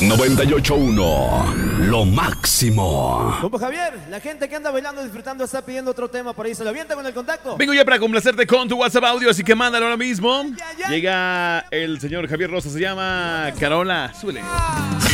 98.1, lo máximo. Compa Javier, la gente que anda bailando, disfrutando, está pidiendo otro tema por ahí. ¿Se lo avienta con el contacto? Vengo ya para complacerte con tu WhatsApp audio, así que mándalo ahora mismo. Ya. Llega el señor Javier Rosa, se llama Carola. Súbele.